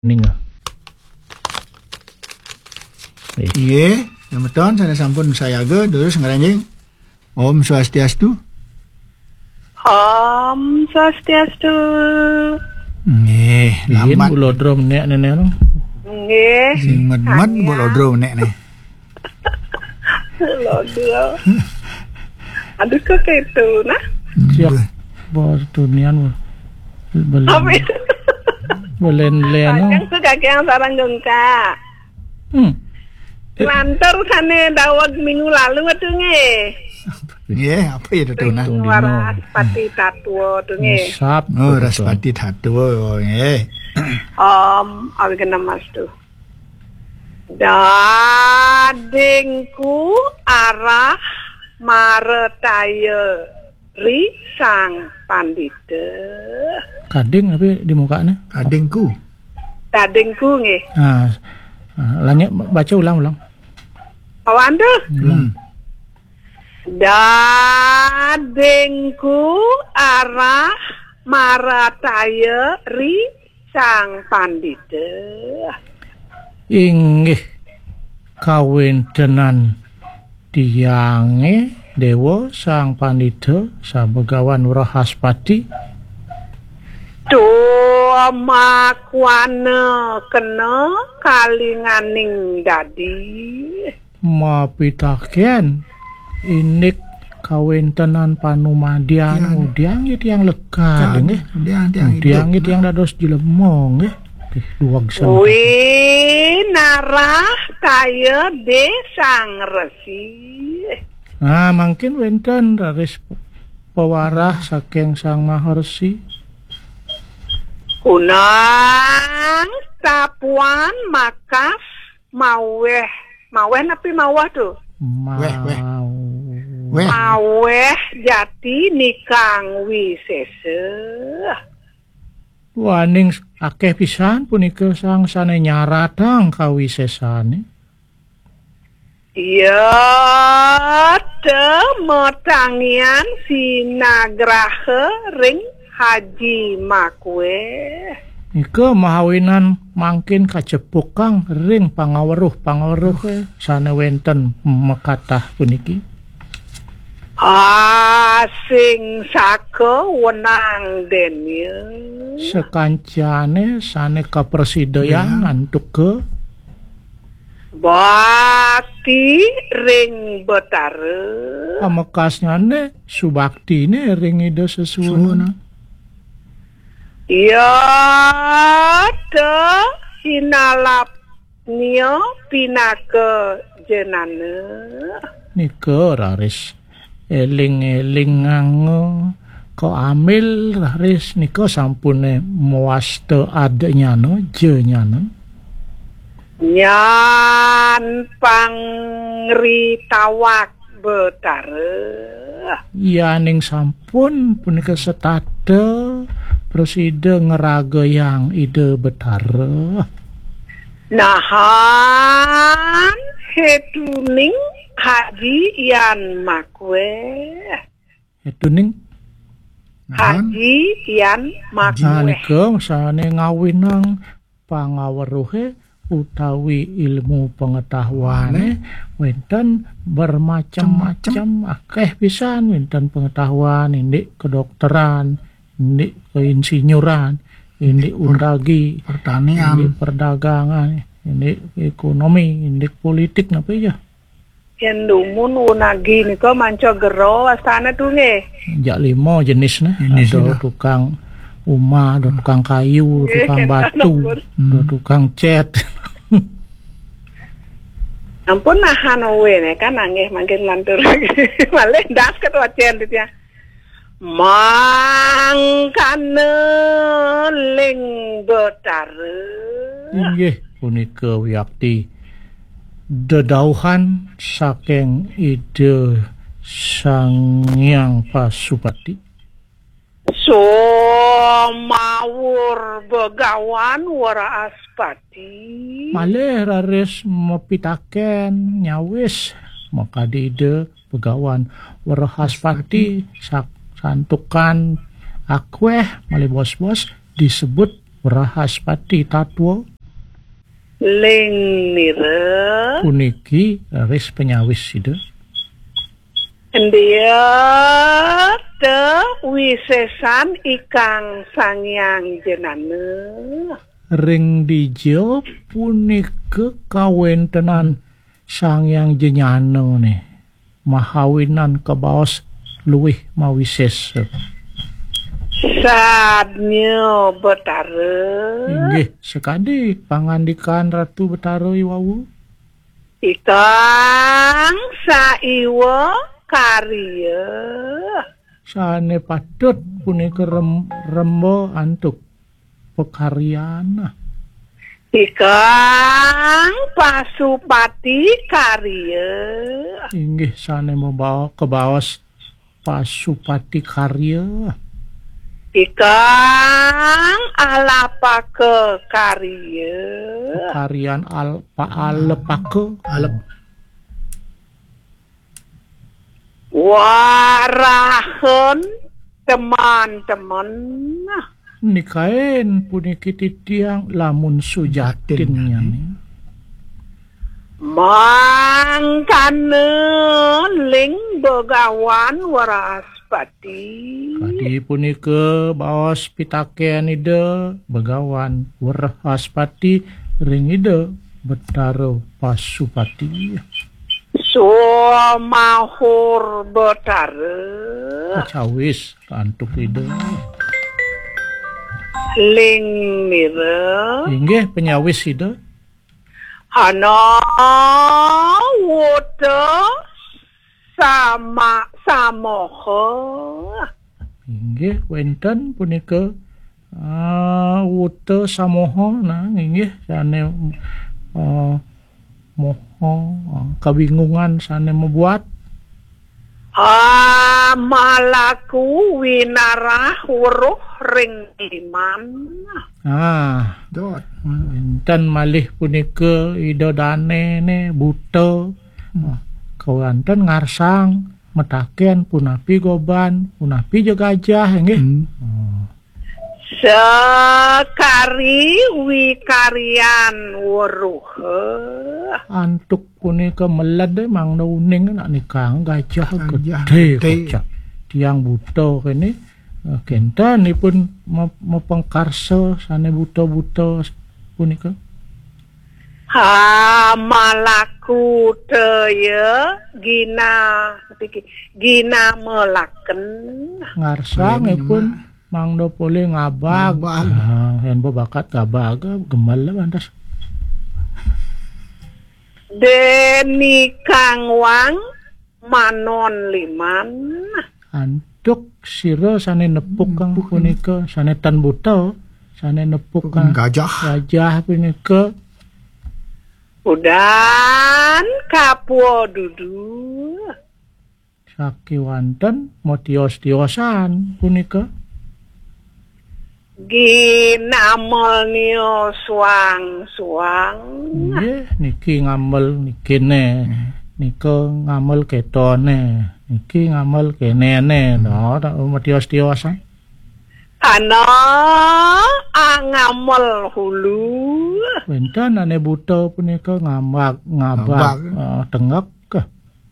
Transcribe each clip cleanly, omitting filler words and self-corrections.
Ning. Iya, betul. Saya sampun saya aga terus ngeranjing. Om Swastiastu. Om Swastiastu. Nggih, Yen lamat. bulodrom nek nenek. Nggih. Sing med-med bolodro nek nih. Lodro. Aduh kok itu nah. Siap bos dunian Apa belen itu? belen leno. Yang suka yang sarang jengka. Lantar sana dawag minggu lalu tuh nge. Iya, apa ya itu nah? Waras pati tatwo tuh nge. Sap. Oh, Raspati Tatu. Nggih. Abi kena mas tuh. Dadengku arah maretaya ri sang pandita. Kading tapi di mukanya. Kadengku. Dadengku nge. Langit baca ulang. Awan tuh. Hmm. Dadengku arah marataya ri sang pandita. Inggih kawin tenan diange dewa sang pandita sabegawan Rahaspati. Makwana kena kalinganing dadi. Mapitaken inik kawin tenan panumadian udiang yang lega nggih. Udiang yang dados dilemong nggih. Duwag sang. Narah kaya de sang resi. Mangkin wenten raris pewarah saking sang maharsi. Kunang tapuan makas maweh napi mawah tuh. Maweh jati nikang wisese. Waning akeh pisan punika sang sane nyaratang kawisesane. Ya temotangian sinagraha ring Haji Makwe. Nika mahawinan mangkin kajepuk kang ring pangaweruh sane wenten mekatah puniki. Sing saka wenang denye. Sekancane sane kapresidenan tuke Bakti ring betara. pamekasnyane subaktine ring ida sesuwuna. Ya te sinalap nio pinake jenane. Nika raris eling-eling nganggo ko amil raris nika sampune muaste adnyana jenyana. Nyan pangritawak betara. Yaning sampun punika setada presiden ngeragayang ide betara. Nahan hetuning Haji Yan Makwe. Etuning Haji Yan Makwe. nika sane ngawinang pangaweruhe utawi ilmu pengetahuane wenten bermacam-macam akeh pisan wenten pengetahuan indik kedokteran, indik keinsinyuran, indik undagi, Pertanian, indik perdagangan, indik ekonomi, indik politik napa ya. Yen dumun unagi nika manca gero astana tuh nge. Jak 5 jenisna, ada tukang uma, ada tukang kayu, tukang batu, ada tukang cat. Ampun nahan ne kan nangih mangkin lantur. Malih ndas ketua cen dia. Mangkane ling betara. Inggih punika wiyakti dedauhan saking ide Sang Hyang Pasupati. Mawur begawan Warahaspati. Malih raris mepitaken nyawis makadi ide begawan Warahaspati santukan akweh malih bos-bos disebut Rahaspati Tatwa. Ling nire. Puniki ris penyawis itu. Dia te wisesan ikang sangyang jenane. Ring dijo punika kawentenan sangyang jenyano nih. Mahawinan kebaos luwih mawises. Sadnya Betara. Inggih sekadi pangandikan Ratu Betara iwau. Ikang saiwa karya. Sane patut punika rembo antuk pekaryana. Ikang pasupati karya. Inggih sane membawa kebaos pasupati karya. Ikang alapake karya. Karyan alepake alep. Warahen teman-teman. Nikain puniki titiang lamun sujatinnya nih. Mangkane ling begawan waraspati. Kadi punika baos pitakean ide begawan waraspati ring ide Betara Pasupati. Sumahur Betara. Cawis antuk ide. Ling nire. Inggih penyawis ide. Hana wuta samoho. Inggih wenten punika wuta samoho nah inggih sane moho kebingungan sane membuat Malaku winarah wuruh ring iman. Dot enten malih punika ida dane ne buta. Kawanten ngarsang metaken punapi goban, punapi juga gajah nggih. Sekari wikarian wuruh. Antuk punika meled mangda uning nak nikah gajah gede kocak. Tiang buta kene kentanipun mepengkarsa sane buta-buta punika. Malaku teu gina melaken. Ngarsangipun mangda pole ngabag. Hen bakat ngabag gemel bantas. Deni kangwang manon liman. Antuk sira sane nepuk kang punika sane tan buta sane nepuk kang gajah punika. Udan kapuo dudu. Sakiwanten motios-tiosan punika. Ginamelnio suang-suang. Nggih niki ngamel nikine. Nika ngamel ketone. Niki ngamel kenene. No motios-tiosan. Ana ngamel hulu. Wenten ane buta punika ngabag tengep ke.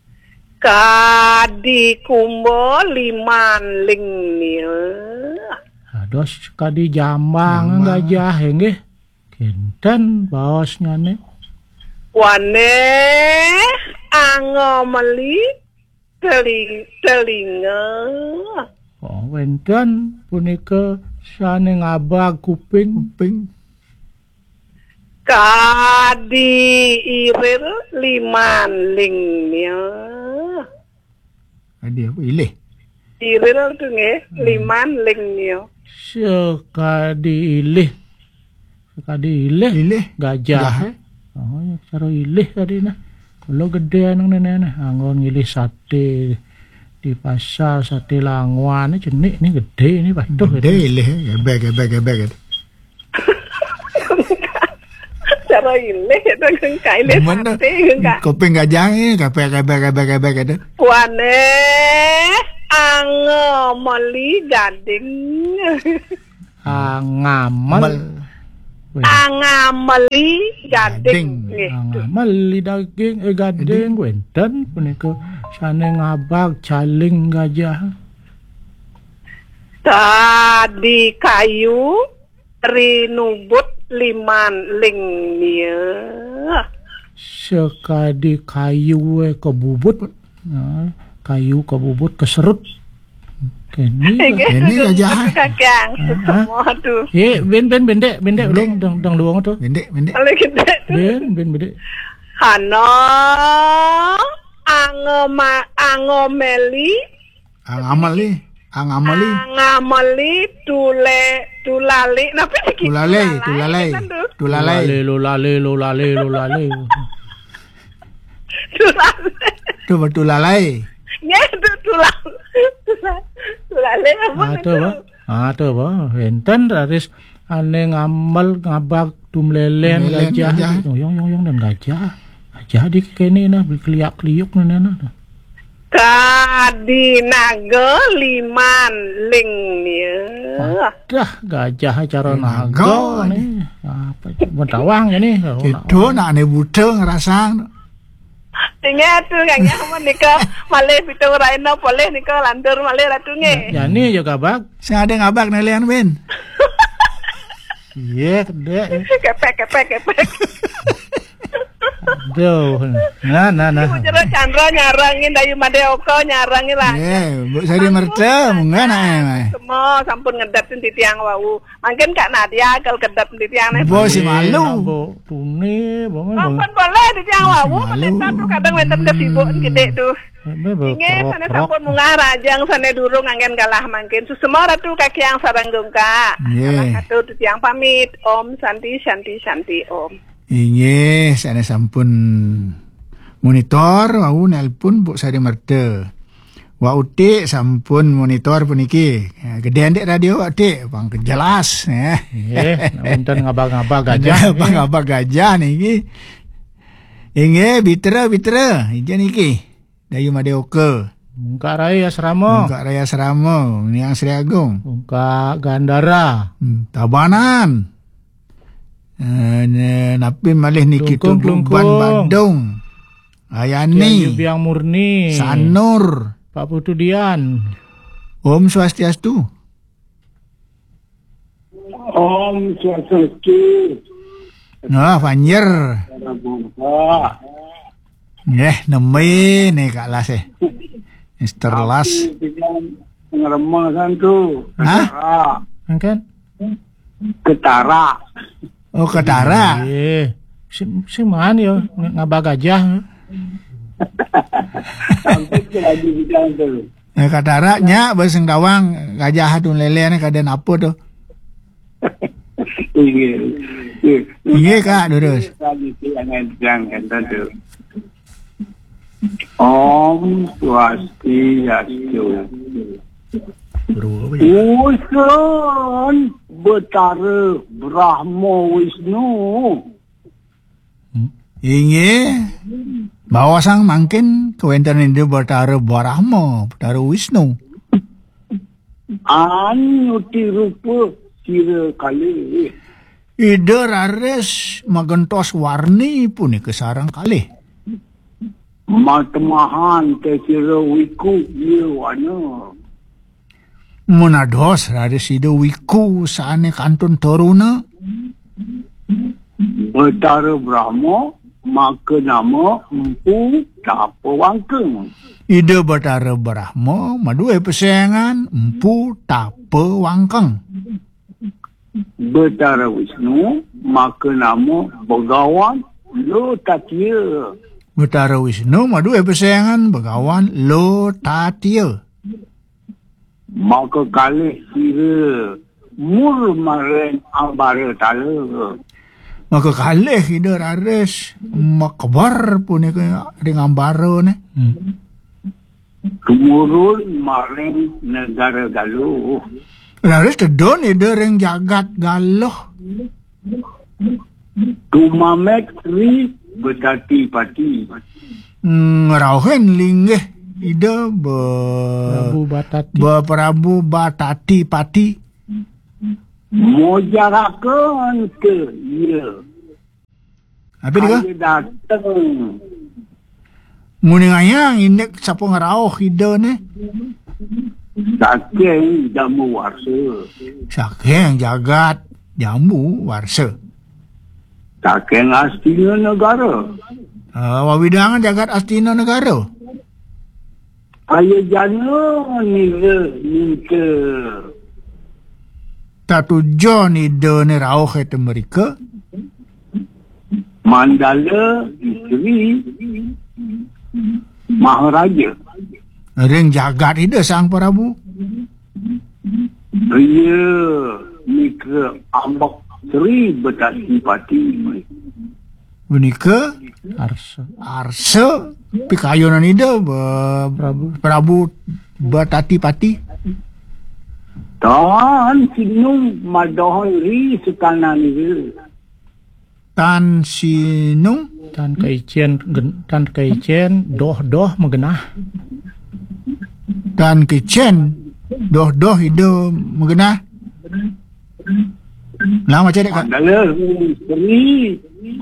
Kadi kumbo liman lingnil. Ados kadi jambang gajah nggih. Kinten baosnya ne. Wane angomeli telinga. Wenten punika sane ngabag kuping. Kadi iril liman lingnya. Kadi apa ilih? Iril tu nge liman lingnya. Sekadi ilih gajah. Cara ilih tadi nah. Kalau gede nang nenek anggon ngilih sate di pasar sate langwan jenik ini gede ini patuh. Gede ilih gebek. Cara ilih itu kailih sate enggak. Kuping gajah ini gebek itu. Wane angomeli gading. Ngamel Angameli gading. Angameli daging gading wenten punika sane ngabag caling gajah. Tadi kayu rinubut liman ling nia. Sekadi kayu kebubut. Kayu kebubut keserut. Kini gajah. Kakang semua tu. Bendek belum dang luang tu. Bendek. Oleh kita tu. Bendek. Hano angomeli. Angameli tulali. Napa sikit? Tulalay. Tulale. Tu bertulalay. Ya, tu tulale apa tu ba. Enten raris ane ngamal ngabag tumlelen gajah. Yong dan gajah. Gajah di kene na kliak-kliuk na. Tadi naga liman ling nia. Dah gajah cara naga ni. Apa mentawang ni. Itu nak ne buta ngerasang. Tinggal tu kan yang nikah malih pitong raina boleh nikah lantur malih ratu nge. Ya ni juga bag. Saya ada ngabak nelian ben. Iya, dek. Kepek. Aduh. Nah. Ibu jero Chandra nyarangin dayu Madeoko nyarangin lah. Bu Sari merta mungan Semua sampun ngedatin di tiang wau. Mungkin Kak Nadia kalau kedap di tiang nih. Bo si malu. Tune, Sampun boleh di tiang wau. Menita tu kadang wenten kesibuk gede tuh. Ingin sana sampun mungar rajang sana durung angin galah mungkin. Semua ratu kaki yang saranggung Kak. Satu di tiang pamit. Om Santi Om. Inge sana sampun monitor wau nelpon Bu Sari merta. Wau tik sampun monitor puniki. Gedean dek radio wau tik bang jelas wonten ngabag-ngabag gajah. Ngabag gajah niki. Inge bitra ijen iki. Dayu Madeoke. Mungka Raya Asrama. Ini yang Sri Agung. Mungka Gandara. Tabanan. Napi malih niki Tuban Bandung. Ayani. Biang Murni. Sanur. Pak Putudian. Om Swastiastu. Nah, Panjer. Nemi nih Kak Las Mr. Las. Ngeremasan tu. Hah? Kan? Ketara. Oh, Ketara. Si man yo ngabag gajah. Sampai ke lagi bilang tu. Ketara nya baseng dawang gajah tu lele ni kaden apa tu? Iya Kak terus. Om Swastiastu. Usun Betara Brahma Wisnu. Inge bawa sang mangkin kewenten itu Betara Brahma, Betara Wisnu. Anyuti rupa sira kali. Ida rares magentos warni pun kesarang kali. Matemahan te sira wiku yewana. Menados rares ida wiku saane kantun toruna. Betara Brahma maka nama Empu Tapa Wangkeng. Ida Betara Brahma madue pesengan Empu Tapa Wangkeng. Betara Wisnu maka nama Begawan Lotatia. Betara Wisnu madue pesengan Begawan Lotatia. Maka kalih sira murmaren ambara tala. Maka kalih ida rares makabar pun dengan ambara ni. Tumurun maring negara Galuh. Rares tedon ida ring jagat Galuh. Tumamek Sri Betati Pati. Ngerauhen linggih ida Prabu Batati. Prabu Batati Pati. Mojarakan ke ya. Apa dia? Saya datang. Muni ngayang indek siapa ngarauh ide ni? Saking jamu warsa. Saking jagat jambu warsa. Saking astina negara. Wawidangan jagat astina negara. Ayah jana ni ke. Tak tujuan ide ni rauh itu mereka. Mandala isteri Maharaja. Ring jagat ide sang Prabu. Dia ni ke ambak Seri Betasi Pati. Benika arsa pikayunan ide Prabu Betati Pati. Tan sinung madohon ri sekanan ni. Tan sinung Tan kaicien doh mengenah. Tan kicen doh ide mengenah. Lah macam dek kak. Mandala Seri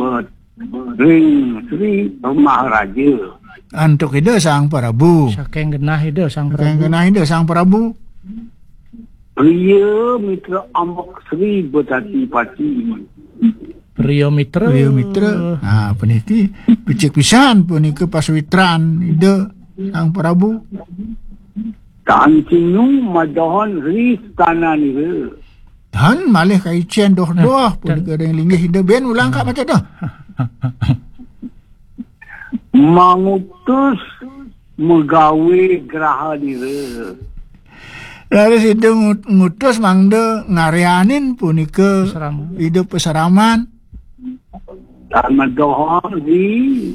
Seri Maharaja. Antuk ide sang Prabu. Saking genah ide sang Yang Prabu. kena ide sang Prabu. Pria mitra ambak Seri Betasi Pati. Priyo Mitra. Peniti picik pisan punika paswitran ide sang Prabu. Tan sinung madohon ri sekanan ni. Dan malih kaicen doh punika ring linggih ide ben ulang kak macam dah. Mengutus megawe geraha diri. Lalu itu ngutus mangde ngarianin punika ide peseraman. Dan madohon di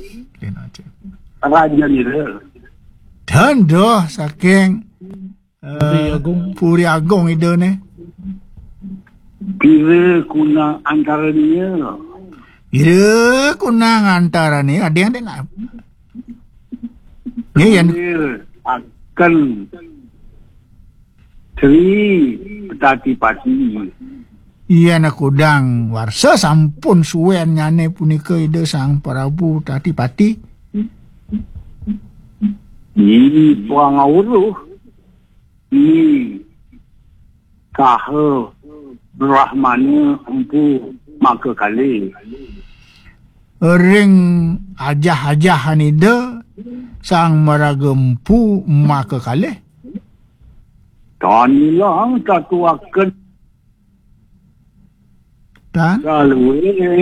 raja diri. Dan doh saking Puri Agung ide ni. Kira kuna antaranya. Ide kunang antara ni ada yang nak. Ni yang Akan Seri Betati Pati. ia nak kudang warsa sampun suwen nyane punika ide sang Prabu Betati Pati. Ini puang awuruh. Ini kaha Rahmana empu maka kali. Ring ajah-ajahan ide sang maragempu maka kalih. Tanilah tatuakan Dan selalu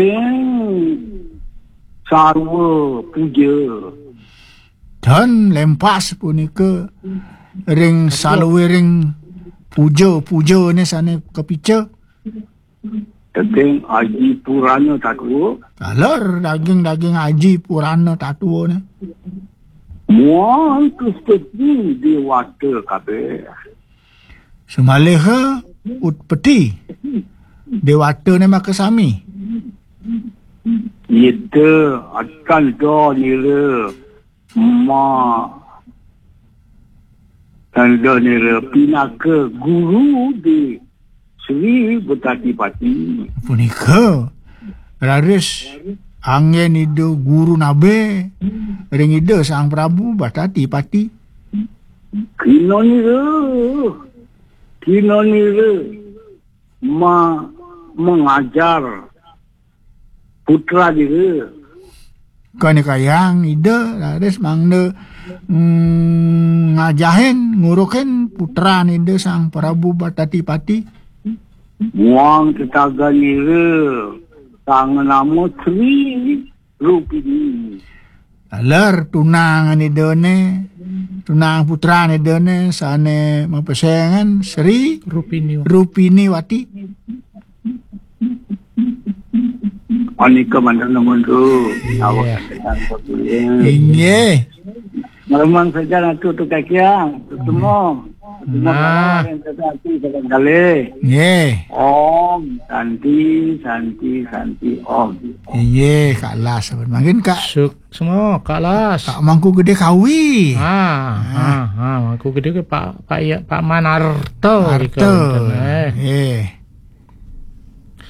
sarwa puja. dan lempas punika ring salwe ring puja ni sana kepica. Daging Haji Purana tatu. Kalar daging haji purana tatu ni. Muang kustedi di wata kabeh. Semaleha ut peti. Dewata ni maka sami. Itu akan do nila tanda nila pinaka guru di Seri Betati Pati. Punika raris angin ide guru nabe ring ide sang Prabu Betati Pati. Kino nila mengajar putra dia. Kani kayang ide raris mangde ngajahin ngurukin putra ide sang Prabu Betati Pati. Muang tetaga nila sang nama Sri Rupini. Alar tunangan ide ne tunang putra ide ne sane mapesengan Sri Rupini Wati. Anika mandang namun tu. Yeah. Inge. Memang saja nak tu kakiang. Semua. Nah. Kali. Ye. Om. Santi. Om. Ye kalas. Makin kak. Semua kalas. Kak mangku gede kawi. Aku gede ke Pak Manarto. Arto.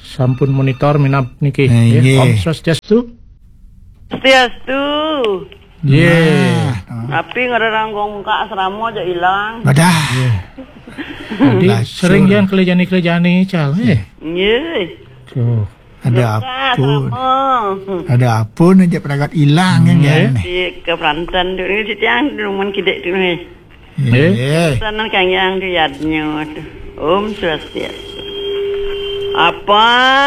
sampun monitor minap niki. Om Swastiastu. Swastiastu. Tapi ngeranggong ka asrama aja hilang. Badah. Jadi sering yang kelejani cal. Tuh. Ada apun aja peragat hilang kan di keperantan tu ni tiang di rumah kidek tu ni. Sana kang yang diadnya tu. Om Swastiastu. Apa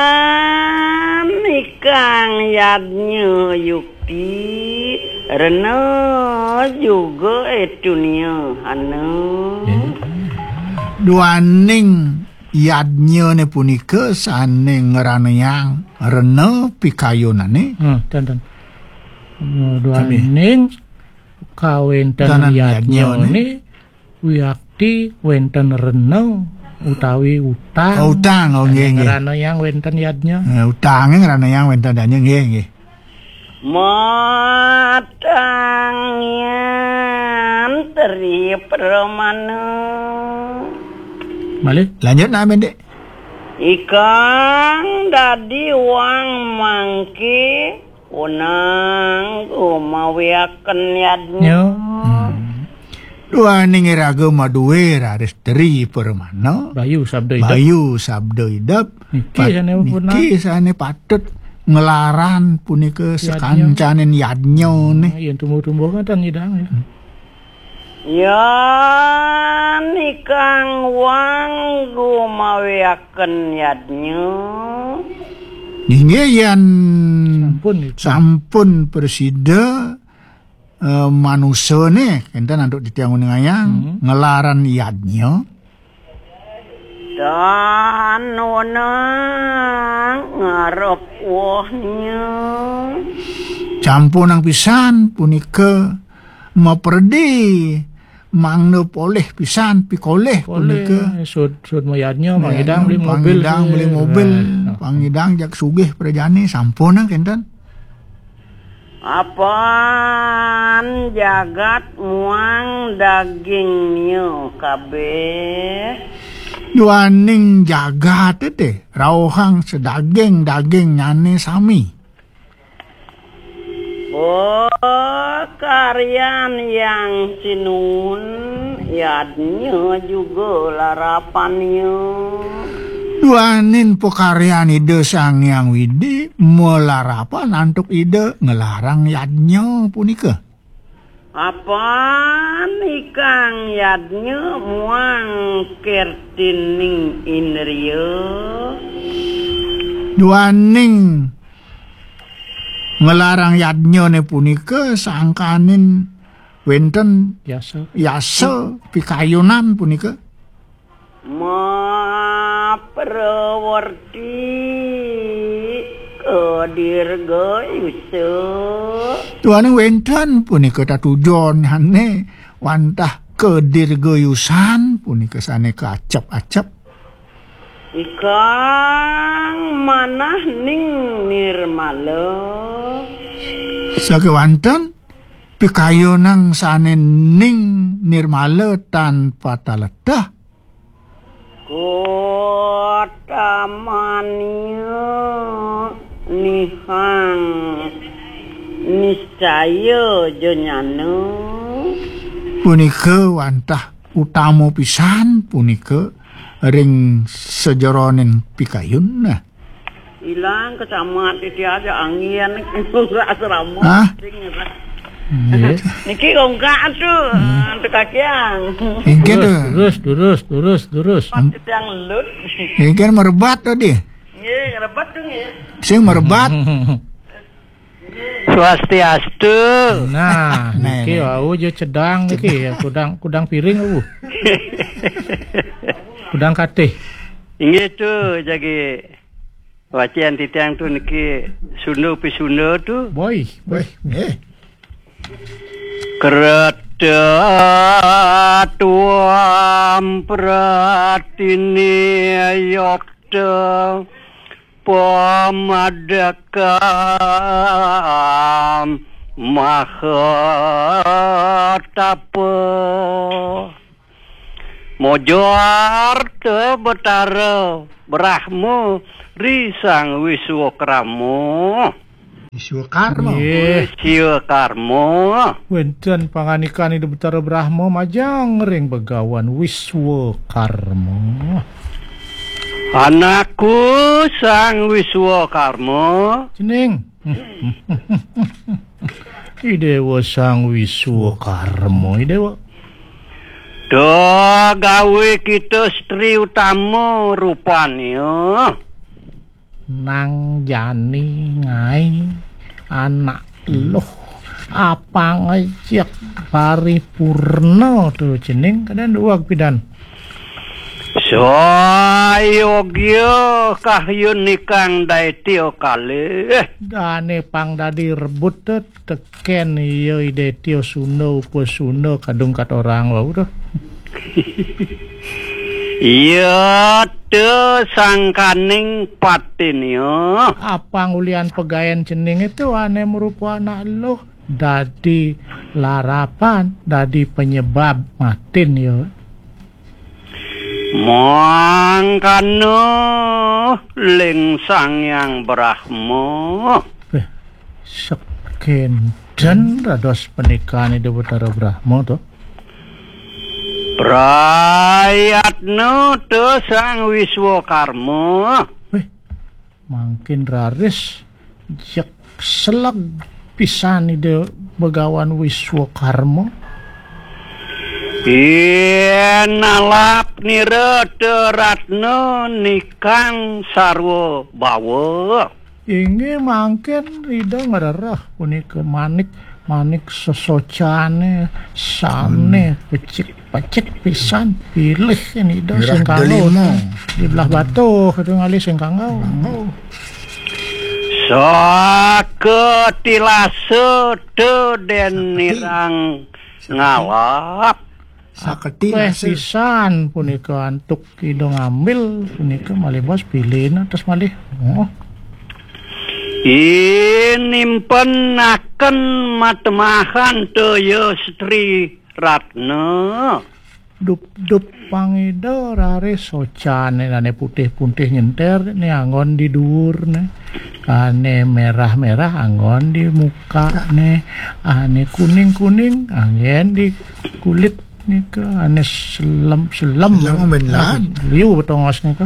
nikang yadnya yukti rena juga dunia anu. Duaning yadnya ne punika sane ngeranayang rena pikayunane. Dan. Duaning kawenten yadnya ne wiyakti wenten rena utawi utang nggih ngeranayang wenten yadnya. Utange ngeranayang wenten yadnya nggih. Matangyan teri permana. Balik. Lanjut namen dek. Ikang dadi wang mangki unang umawiaken yadnya. Dua ning iraga maduwe raris teri permana. Bayu sabda idap. Niki sane patut ngelaran punika sekancanen yadnya nih. Yen tumbuh-tumbuh kan nyidang ya. Ya nikang wang gumawiaken yadnya. Nggih yan sampun presida manusia nih enten anduk ditiangun ngayang ngelaran yadnya. Dan nonang ngarep wahnya. Campur nang pisan punika maperdi mangno poleh pisan pikoleh punika sud mayadnya mangidang beli mobil pangidang jak sugih prajane sampun nang kenten. Apaan jagat muang dagingnya kabeh. Duaning jagat teh rauhang sedaging nyane sami. Karyan yang sinun yadnya juga larapannya. Duanin pekaryan ide sang yang widi melarapan antuk ide ngelarang yadnya punika. Apaan ikang yadnya muang kertining inrio. Duaning ngelarang yadnya ne punika sangkanin wenten yasa pikayunan punika. Perwarti kedirga yusa. Tuane wenten punika tatujon hane wantah kedirga yusan punika sane kacap-acap. Ikang manah ning nirmala. Sakewanten pikayunang sane ning nirmala tanpa taletah. Kota mania nihang niscaya jonyana. Punika wantah utama pisan punika ring sejeronen pikayun nah. Ilang kecamat itu aja angin asrama. Niki ongkak tuh, kakiang. Ingin Durus. Yang lut. Ingin merebat tadi. Iya, merebat tuh ya. Sing merebat. Swastiastu. Nah, niki wau je cedang niki ya, kudang piring aku. Kudang kateh. Inggih tuh jagi wacian titiang tuh niki Sunda Pisunda tuh. Boy. Kereta tuam pratini yokta pamadakam mahatapa Mojor te Betara Brahma risang Wiswakarma. Wiswakarma. Wiswakarma. Wenten panganikan ide Betara Brahma majang ring begawan Wiswakarma. Anakku sang Wiswakarma. Cening. Idewa sang Wiswakarma, idewa. Do gawe kita stri utama rupanya. Nang jani ngai anak loh apa ngajak paripurna tuh cening kadang dua pidan. Soyogyo kahyun nikang daitio kali. Dane pang dadi rebut teken iya ide tio suno upo suno kadung kat orang wau dah. Iya te sangkaning patin yo. Apa ngulian pegayan cening itu ane merupa anak lo dadi larapan dadi penyebab matin yo. Mangkano ling Sangyang Brahma. Sekian dan rados pernikahan itu Betara Brahma tuh. Prayatno te sang Wiswakarma. Makin raris jak selag pisan ide begawan Wiswakarma. Nalap nira te ratno nikang sarwa bawa. Inge makin ide ngararah punika manik sesocane sane pecik pisan pilih ini dah sengkangau di belah batu kadang ngali sengkangau. Saketilase te den nirang ngalap. Pisan punika antuk ido ngambil punika malih bos pilih terus malih. Inimpen akan matemahan toyo Sri Ratna. Dup pangido rare socane ane putih-putih nyenter ne angon di dhuwur ne. Ane merah-merah angon di muka ne. Ane kuning-kuning angen di kulit nika. Ane selem liu betongos nika.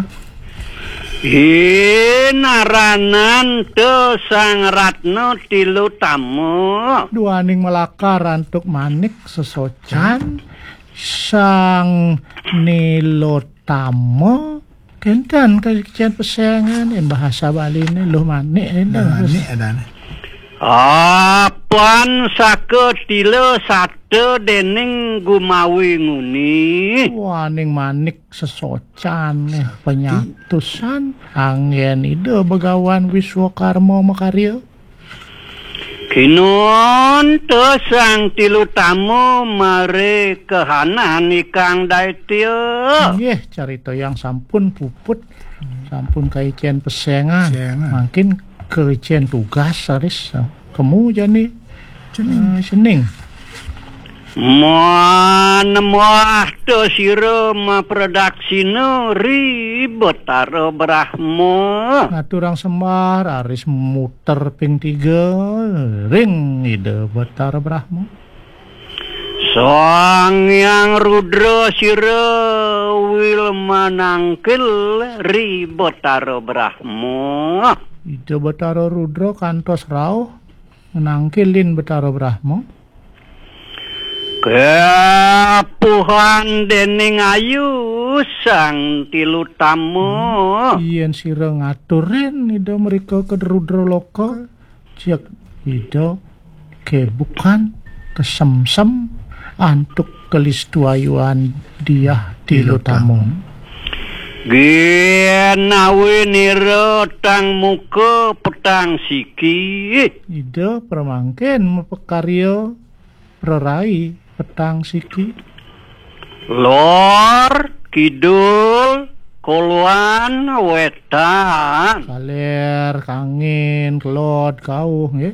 Naranan te sang Ratna tilu tamu. Duaning melakar antuk manik sesocan sang nilotamo kentan kajian pesengan in bahasa Bali ini loh manik Apan saketile sate dening gumawi nguni. Waning manik sesocan penyatusan angin ide begawan Wiswakarma makarya. Kinuan te sang tilu tamu mare kehanan ikang daitya. Nggih carita yang sampun puput sampun kaician pesengan makin kaician tugas saris kemu jani cening. Moah to sira maprodaksina ri Betara Brahma. Ngaturang semar aris muter ping 3 ring ide Betara Brahma. Sangyang Rudra sira wil manangkil ri Betara Brahma. Ide Betara Rudra kantos rauh menangkilin Betara Brahma. Kepuhan dening ayu sang tilu tamu. Yen sira ngaturin ida mereka ke Rudra Loka cek ida kebukan kesemsem antuk kelistuayuan dia tilu tamu. Genawi nira tang muka petang siki. Ida permangken mepekarya prerai petang siki. Lor, kidul, kuluan, wetan. Kaler, kangin, kelot, kauh, nggih.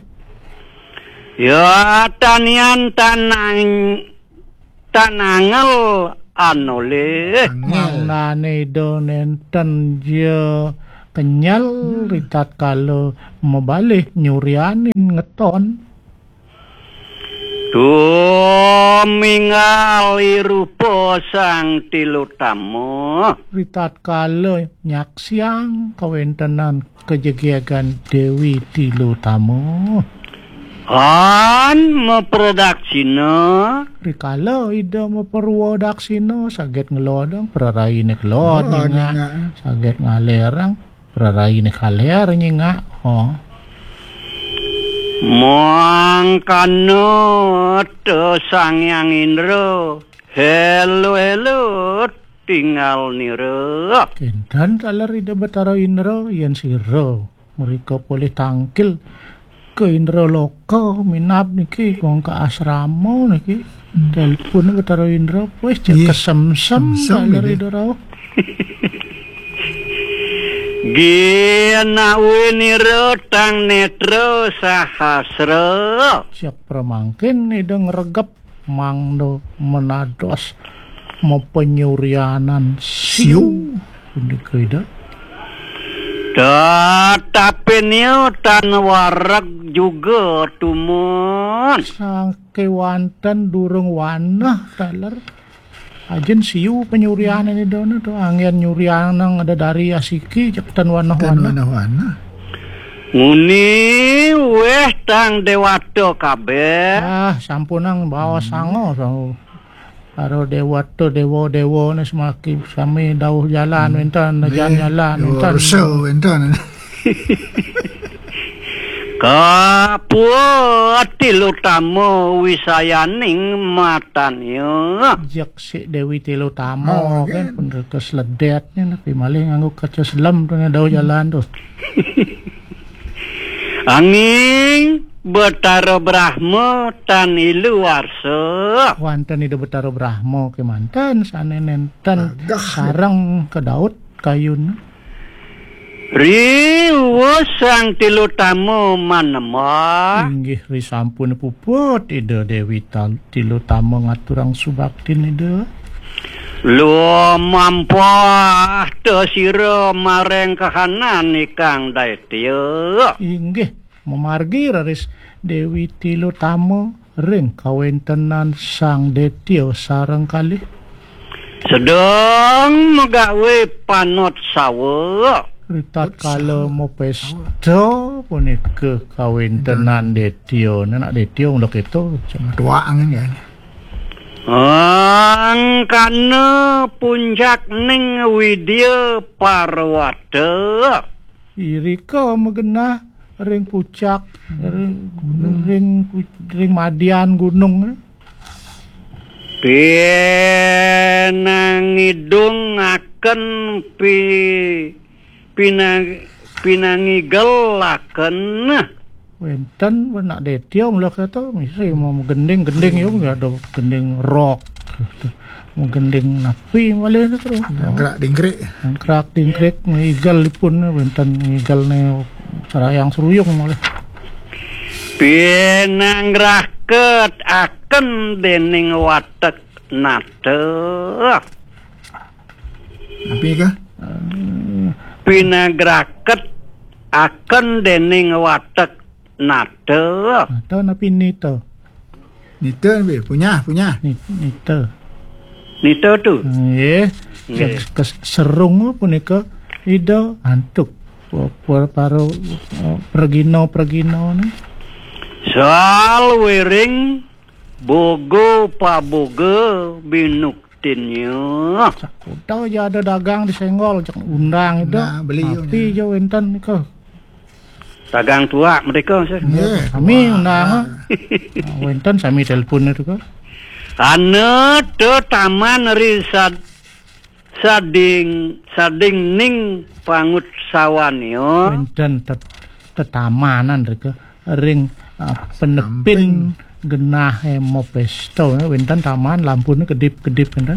Ya tanian tanangel anole. Mangnane do nenten je kenyal ritat kalau mebalik nyurianin ngeton. Tumingali rupa sang tilu tamu. Ritat kalau nyaksiang kawentenan kejegiagan Dewi Tilu Tamu. An memprodaksina. Rikala ida memperwadaksina saget ngelodong perarai ni kelod nyinga. Saget ngalerang perarai ni kaler nyinga. Oh. Mangkano to sangyang Indra. Hello tinggal nira. Kentan talar ida betara Indra yang siro. Mereka boleh tangkil ke Indra Loka minap niki kong ke asrama niki. Telepon betara Indra wes cek kesemsem talar ida rau. Gina winira tang netra sahasra. Siap permangkin ida ngeregep mangdo menados mau penyurianan siu ini keda. Tapi niu tan warak juga tumun. Sang kewanten durung wanah talar. Ajen siu penyurianan ini dono tu angin nyurianan ada dari asiki cepetan wanah-wanah. Nguni weh tang dewato kabeh. Sampunang bawa sango so. Karo dewato dewo ni semakin sami dauh jalan enten jalan enten. So enten. Kapuat tilu tamu wisayaning matanyo. Jak si Dewi Tilu Tamu kan bener kesledetnya tapi maling nganggo kaca selam tu dauh jalan tu. Angin Betara Brahma tan ilu warsa. Wanten ida Betara Brahma ke mantan sane nenten sarang ke Daud kayun. Riwo sang tilu tamu manema. Inggih ri sampun puput ida Dewi Tilu Tamu ngaturang subaktin ida. Lu mampah te sira mareng kahanan ikang daitya. Inggih memargi raris Dewi Tilu Tamu ring kawentenan sang Detya sareng kali. Sedang megawe panot sawa. Ritat kalau mau pesta punika kawentenan Detya. Nak Detya untuk itu Doang ya. Angkana puncak ning Widya Parwata. Irika megenah ring puncak ring madian gunung. Pinangidung akan pinangigelaken. Wenten nak Detya mula kata mesti mau gending yo ada gending rock. Mau gending napi malih terus. Krak dingkrek ngigal pun wenten ngigalne sarayang seruyung malih. Pinangraket akan dening watek nate. Apa ka? Pinagraket akan dening watek nate. Nate napi nita. Nita be punya. Nita. Nita tu. Nggih. Serung punika ida antuk. Paro pergino ni. Sal wering bogo paboga binuktinnya. Sakuta aja ada dagang disenggol cak undang itu. Nah, beli tapi jo enten nika. Dagang tua mereka sih. Kami undang. Enten sami telepon itu kan. Ane te taman risad sading ning pangut sawanyo. Enten tetamanan reka ring penepin genah mau pesta wenten taman lampune kedip-kedip enten.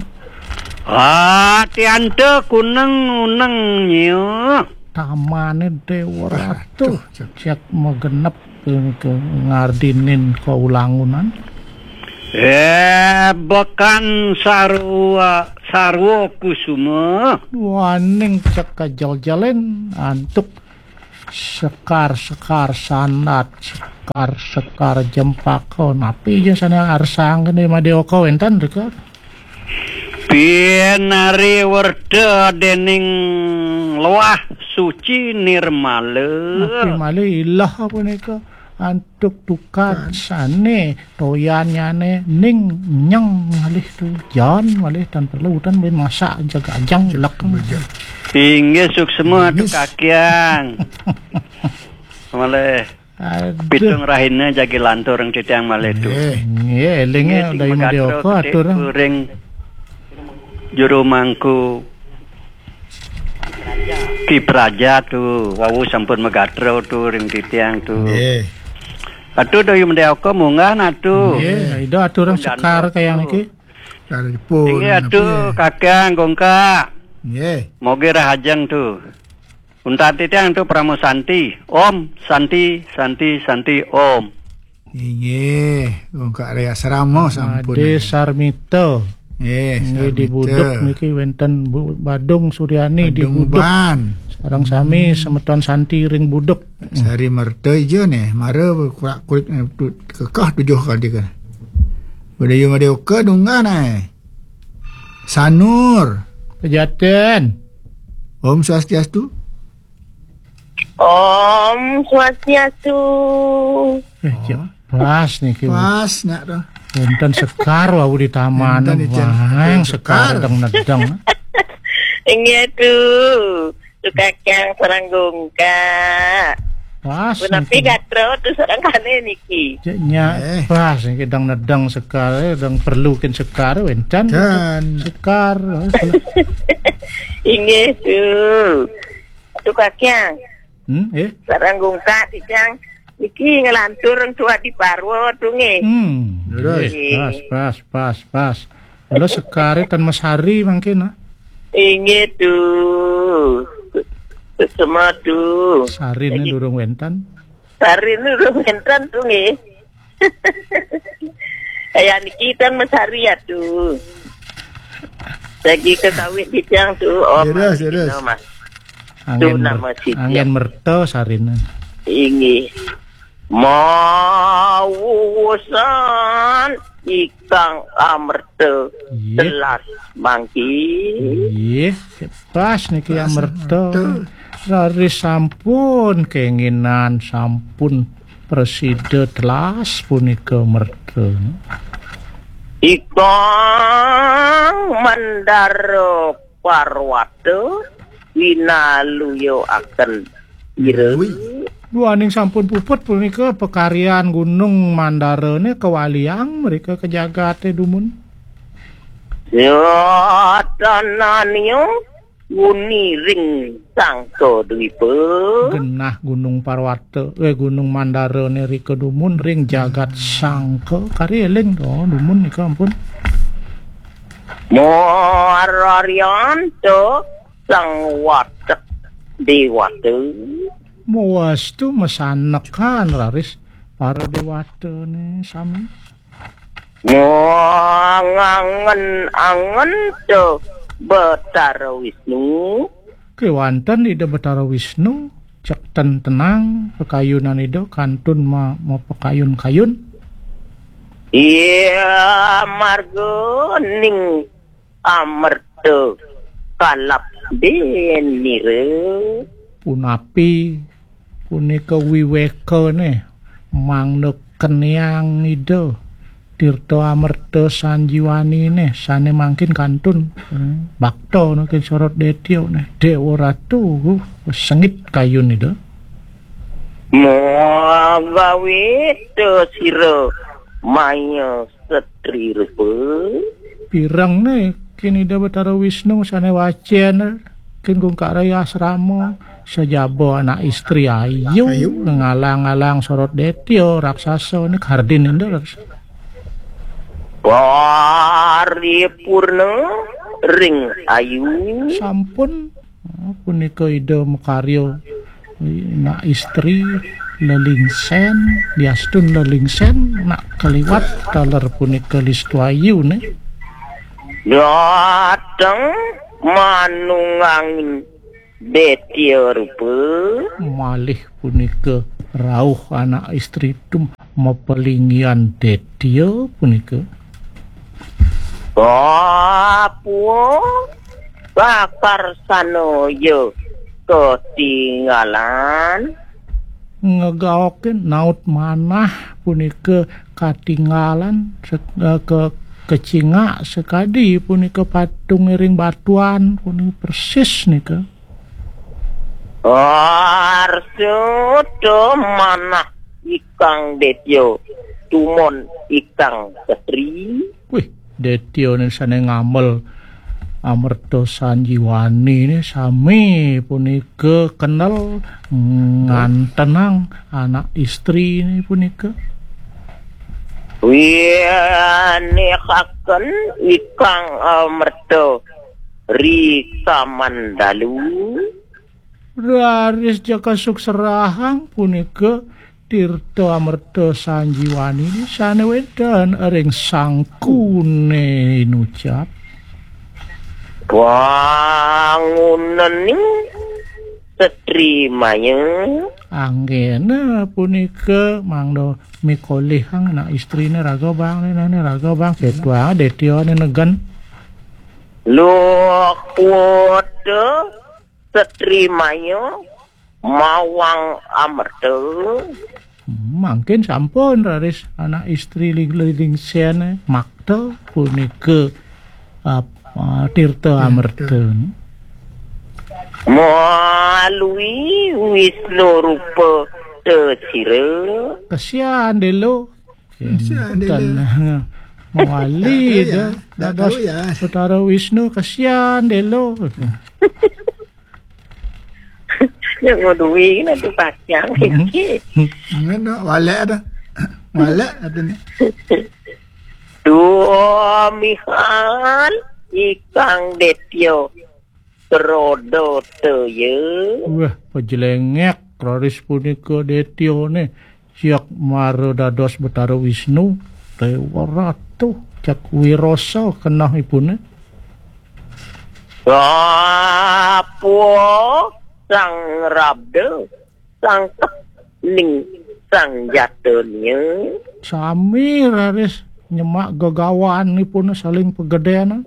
Tiante kuneng nyo. Tamane Dewa Ratu cek mau genep ke ngardinin kaulangunan. Bekan sarwo kusuma. Waning cek jal-jalen antuk sekar sanat sekar jempako napi aja sana arsang gede madeoko entan reka Pinari warda dening loah suci nirmale. napi male ilah apa neka antuk tukat sane toyannya ning nyeng malih tu jan malih tan perlu tan ben masak jaga ajang jelek Tinggi suk semua tu kakiang. Maleh pitung rahina jagi lantur yang citiang maleh tu. Iya, elengnya dari Madeoko atur. Kuring juru mangku Ki Praja tu, wawu sampun megatro tu ring citiang tu. Atu dari Madeoko mungan atu. Iya, itu aturan sekar kayak niki. Tinggi atu kakiang gongka. Moge rahajang tu. Unta titiang tu Pramo Santi. Om Santi Om. Iya, gongka rea seramo sampun. Ade Sarmito. Ini di Buduk niki wenten Badung Suryani di Buduk. Sekarang sami semeton Santi ring Buduk. Sari mertei je nih, mare kulit kekah 7 kali kan. Budaya Madeoka dungan Sanur. Pejaten. Om Swastiastu. Om Swastiastu. Pas nih Pas nak dah. wonten sekar wau di taman. Wah, sekar nedang. Ingat tu kakang Saranggungka. Pas. Tapi gatro tu sarang kane niki. Nya pas niki dang nedang sekar, dang perlukin sekar wencan. Sekar. Ingat tu kakang. Saranggungka tijang niki ngelantur tua di Parwo tu nge. Pas. Lalu sekar tan Masari mungkin. Ingat tu. Semua tu. Sarin durung wentan. Sarin durung wentan tu nge. Kayak niki tan Masari ya tu. Lagi kekawin bidang tu. Serius. Angin merto Sarin. Ingi. Mawusan ikang amerto telas mangki. Iya, pas niki amerto. Dari sampun keinginan sampun presiden telas punika merto. Ikang mandaro parwato winaluyo akan irewi. Duaning sampun puput punika pekarian Gunung Mandarane kewaliang mereka kejagate dumun. Ya tananyo uniring sangko dwipe. Genah Gunung Parwata, Gunung Mandarane rika dumun ring jagat sangko kari eling to dumun nika ampun. Moararyanto sang watek dewata. Mawas tu masanekan raris para dewata ni sami. Angen to Betara Wisnu. Kewanten ida Betara Wisnu cek tenang pekayunan ida kantun mau pekayun-kayun. Iya margo ning amerto kalap denire. Punapi punika wiweka ne mangno kenyang ida tirta amerta sanjiwani ne sane mangkin kantun bakto kin sorot detio ne dewa ratu sengit kayun ida gawe to sira maya setri rupa pirang ne kini ida Betara Wisnu sane wacen kin kung karaya asrama sejabo anak istri ayu ngalang-alang sorot detio raksasa ini kardin indah paripurna ring ayu sampun punika ida makaryo anak istri lelingsen diastun lelingsen nak kaliwat taler punika listuayu ne datang manungangin detia rupa malih punika rauh anak istri tum mepelingian detia punika Apa bakar sanoyo ketinggalan ngegaokin naut manah punika katinggalan kecingak sekadi punika patung iring batuan punika persis nika arsuto manah ikang detyo tumon ikang ketri wih detyo ni sana ngamel Amerto Sanjiwani ini sami punika kenal ngantenang anak istri ini punika nekaken ikang Amerto Rika Mandalu raris jaka sukserahan punika Tirta Amerto Sanjiwani ini sana wedan ering sangkune nucap bangunan ni setrimanya anggena punika mangdo mikolihang na istrine raga bang ne raga bang ketua detio ne negen lo kuote setrimanya mawang Amerto mungkin sampun raris anak istri ling sen makta punika Tirta Amerta melalui Wisnu Rupa Tesira kasihan delo mawali dados Betara Wisnu kasihan delo yang ngodui na tu pakyang ngeno walek ada ni dua mihal ikang detio terodo teye wah pajelengek raris punika detio ne siak maro dados Betara Wisnu dewa ratu cak wiroso kenah ipune apa sang rabde sang ning sang jatuhnya sami raris nyemak gagawan ipune saling pegedean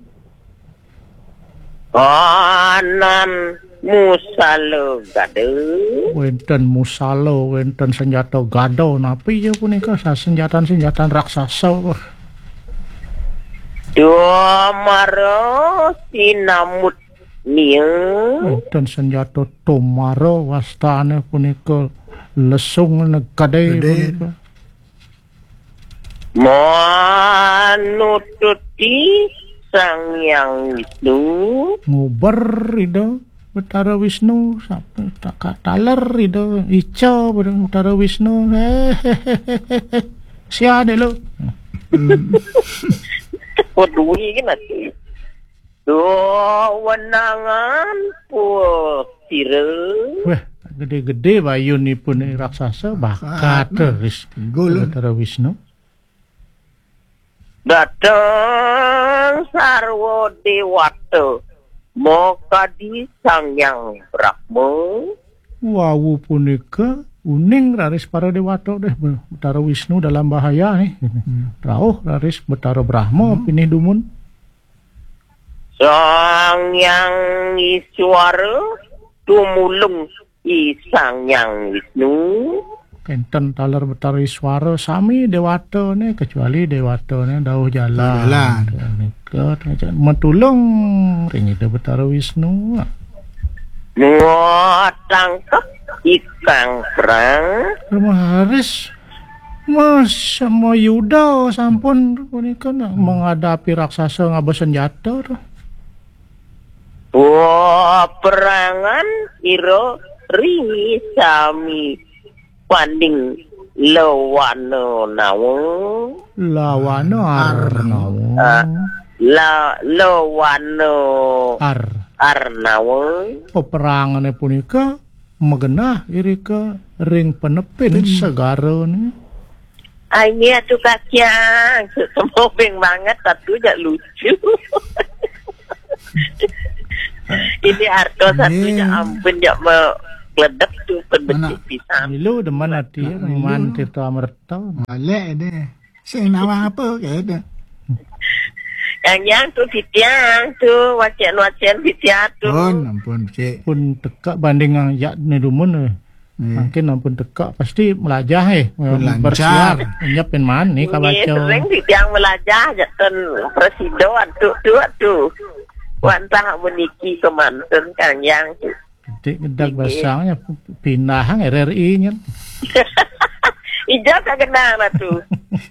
anan musalo gado wenten musalo wenten senjata gado napi ya punika senjatan raksasa dua maro sinamut nia wenten senjata tomaro wastane punika lesung negade punika manututi Sang Yang Wisnu nguber ida Betara Wisnu sampai tak taler ida ica Betara Wisnu sia de lo peduli kan nanti do wenangan pu tire wah gede-gede bayun pun raksasa bakat terus Betara Wisnu datang sarwo dewata mokadi Sang Yang Brahma wawu punika uning raris para dewata deh Betara Wisnu dalam bahaya nih rauh raris Betara Brahma pinih dumun Sang Yang Iswara tumulung Sang Yang Wisnu enten taler Betara Iswara sami dewata nih kecuali dewata nih dauh jalan metulung ring itu Betara Wisnu tangkap ikan perang rumah haris mas sama Yuda sampun punika menghadapi raksasa ngaba senjata perangan iro ringi sami panding lawano nawo arnawo lawano arnawo peperangannya punika megenah iri ke ring penepin segara nih. Ini atuh kakiang, semobeng banget, satu jak lucu. Ini arto satu jak ampun jak meledep tuh penbecik pisang. Ilu demen hati man Tirto Amerto. Malek deh. Sing nawang apa kayak Yang tuh ditiang tuh wacian ditiang tuh. Ampun cik. Pun tekak banding yang yak ni dumun Mungkin ampun tekak pasti melajah bersiar nyiapin man nih kabaca. Sering ditiang melajah jatuh presiden tuh. Wantah meniki kemanten Kang Yang tuh. Gedak basangnya pindah RRI nya. Ijak kagak nana tuh.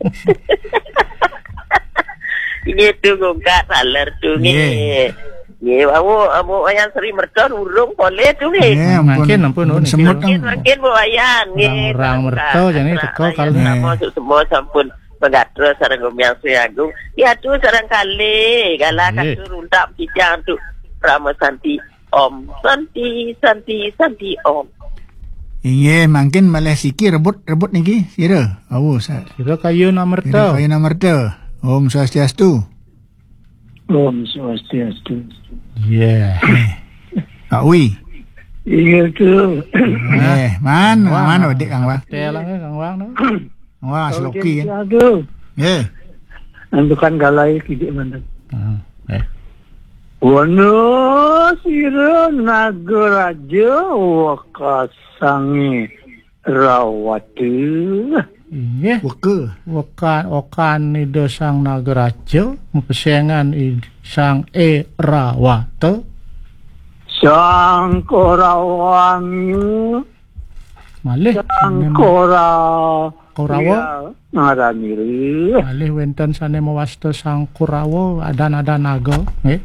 Ini tuh gongkat saler tuh nih. Ye, amu ayam Sri Merton urung boleh tuh nih. Ampun semut makin bu ayam nih. Orang Merto jadi teko kali. Nama semua sampun pengatro sareng Gomyang Sri Agung. Ya tuh sareng kali galak katur untak kijang tuh Rama Santi Om. Santi Om. Iya, makin malah siki rebut niki. Kira. Kira kayu Namerto. Om Swastiastu. Om Swastiastu. Yeah. Kak Wi. Iya tuh. Mana dik Kang Wang? Telangnya Kang Wang no. Wah, seloki kan. Aduh. Andukan galai kidik mana. Wono sira nagaraja wakasangi rawatu. Iya. Wakan ida sang nagaraja pesengan sang Erawata. Sang Korawangi. Malih. Sang Korawa. Ngaraniri. Malih wenten sane mawasta sang Korawa ada naga.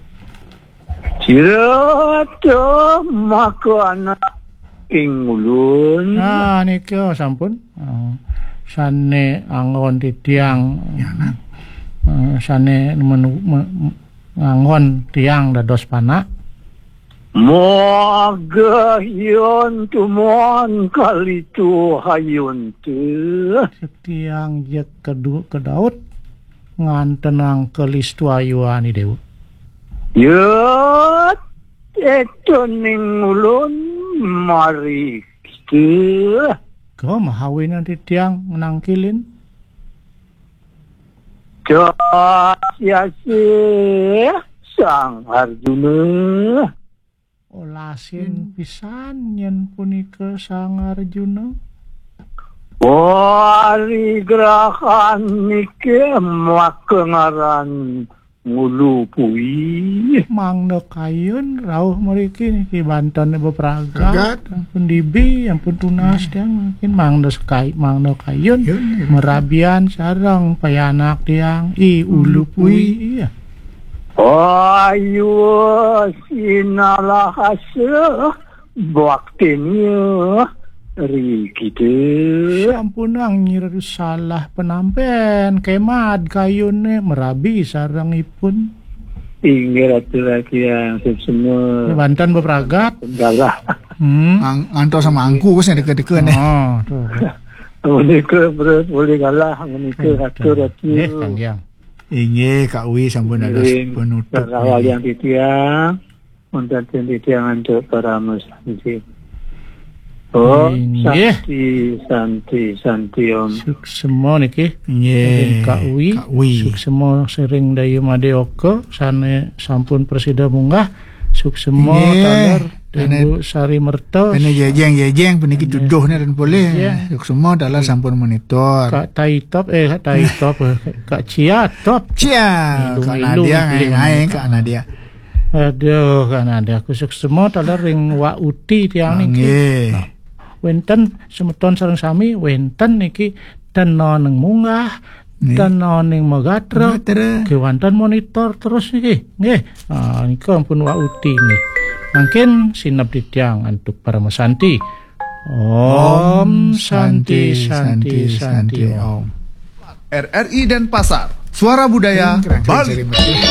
Sira to maka anak ing ulun. Niki sampun. Sane angon titiang. Sane angon tiang dados panak. Moga yon tumon kali tu hayun tu. Tiang je kedaut ngantenang kelistuayuan dewa. Ya, itu ning ulun mari kita. Kau mahawin nanti tiang menangkilin. Siasi sang Arjuna. Olasin pisan yen punika sang Arjuna. Wari gerakan nike makengaran ngulu pui. Mangda kayun rauh meriki niki Banten bepragat. Ampun dibi, ampun tunas tiang mungkin mangda kayun. Merabian sarang payanak tiang ulu pui. Iya. Ayu sinalah hasil waktunya Rikide. Ampun angir salah penampen kemad kayune merabi sarangipun. Inggir atu lagi yang semua. Banten bepragat. Galah. Anto sama angku kan deket-deket nih. Tuh. Menika berat boleh galah menika atur. Inge Kak Wi sampun ada penutup. Awal yang titiang untuk titiang untuk para muslim. Santi Om. Suksemo niki. Kak Wi. Suksemo sering dayu madeoko sane sampun presida munggah. Suksemo taler Ibu Sari Merto. Ini jejeng puniki tuduh ni dan boleh. Suksemo taler sampun monitor. Kak Taitop Kak Ciatop. Kak Nadia ngai Kak Nadia. Aduh Kak Nadia aku suksemo taler ring wa uti tiang niki. Wenten semeton sareng sami wenten niki teno neng munggah teno neng megatra kewanten monitor terus niki nggih niki ampun wa uti nggih mungkin sinep ditiang untuk para mesanti Om Santi Om. RRI Denpasar, suara budaya Bali.